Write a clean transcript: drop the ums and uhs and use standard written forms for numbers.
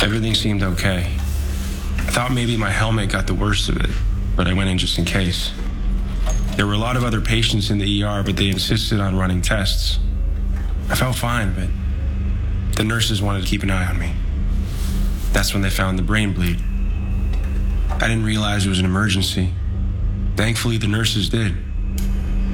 Everything seemed okay. I thought maybe my helmet got the worst of it, but I went in just in case. There were a lot of other patients in the ER, but they insisted on running tests. I felt fine, but the nurses wanted to keep an eye on me. That's when they found the brain bleed. I didn't realize it was an emergency. Thankfully, the nurses did.